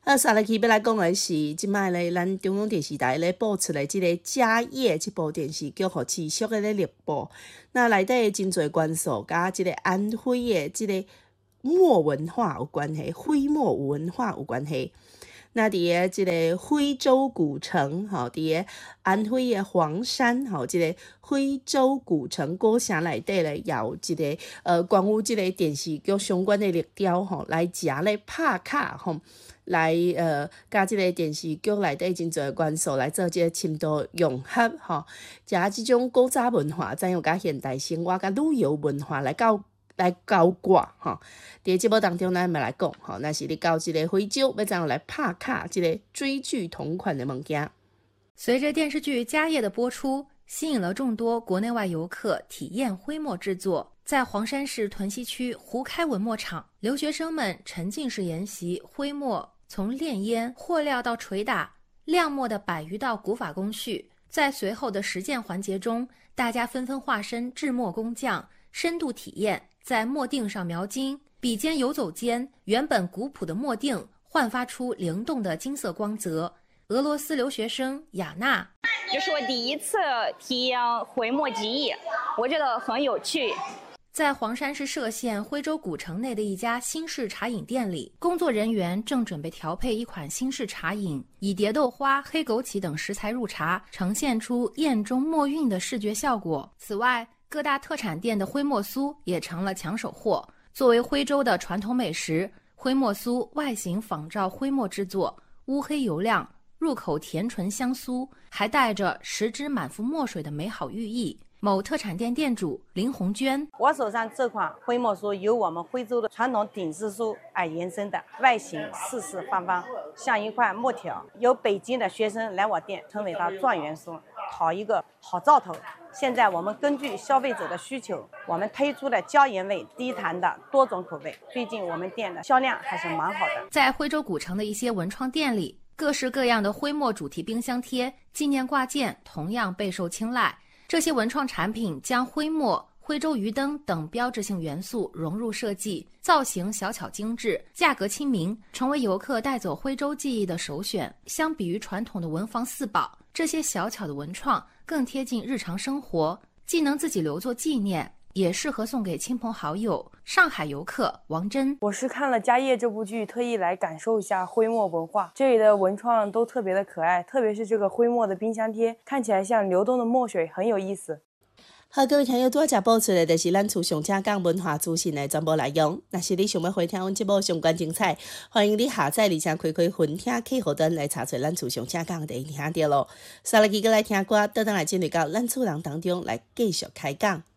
下来期要来讲的是，即摆咧，咱中央电视台咧播出的即个《家业》即部电视剧，互持续的咧热播。那内底真侪元素，甲即个安徽的即个墨文化有关系，徽墨文化有关系。那伫个即个徽州古城，吼，伫个安徽的黄山，吼，即个徽州古城古城内底咧，也有一个关于即个电视剧相关的绿雕，吼，来食咧拍卡，吼，来甲即个电视剧内底真侪元素来做即个深度融合，吼，食即种古早文化，怎样甲现代生活、甲旅游文化来交挂吼，伫节目当中，咱要来讲吼，若是你到即个徽州，要怎样来拍卡即个追剧同款的物件。 随着电视剧《家业》的播出，吸引了众多国内外游客体验徽墨制作。在黄山市屯溪区胡开文墨厂，留学生们沉浸式研习徽墨从炼烟、和料到捶打、亮墨的100余道古法工序。在随后的实践环节中，大家纷纷化身制墨工匠，深度体验在墨锭上描金，笔尖游走间，原本古朴的墨锭焕发出灵动的金色光泽。俄罗斯留学生雅娜， 这是我第一次体验徽墨技艺，我觉得很有趣。 在黄山市歙县徽州古城内的一家新式茶饮店里，工作人员正准备调配一款新式茶饮，以蝶豆花、黑枸杞等食材入茶，呈现出宴中墨韵的视觉效果。此外，各大特产店的徽墨酥也成了抢手货。作为徽州的传统美食，徽墨酥外形仿照徽墨制作，乌黑油亮，入口甜醇香酥，还带着食之满腹墨水的美好寓意。某特产店店主林红娟， 我手上这款徽墨酥由我们徽州的传统顶丝酥而延伸的，外形四四方方，像一块木条。有北京的学生来我店称为它状元酥，讨一个好兆头。现在我们根据消费者的需求，我们推出了椒盐味、低糖的多种口味。最近我们店的销量还是蛮好的。 在徽州古城的一些文创店里，各式各样的徽墨主题冰箱贴、纪念挂件同样备受青睐。这些文创产品将徽墨、徽州鱼灯等标志性元素融入设计，造型小巧精致，价格亲民，成为游客带走徽州记忆的首选。相比于传统的文房四宝，这些小巧的文创更贴近日常生活，既能自己留作纪念，也适合送给亲朋好友。上海游客王真， 我是看了《家业》这部剧，特意来感受一下徽墨文化。这里的文创都特别的可爱，特别是这个徽墨的冰箱贴，看起来像流动的墨水，很有意思。 好，各位听友，拄仔播出的就是咱厝上正讲文化资讯的全部内容。若是你想要回听阮节目相关精彩，欢迎你下载而且开分听客户端来查找咱厝上正讲的听到咯。下来期过来听歌，倒转来进入到咱厝人当中来继续开讲。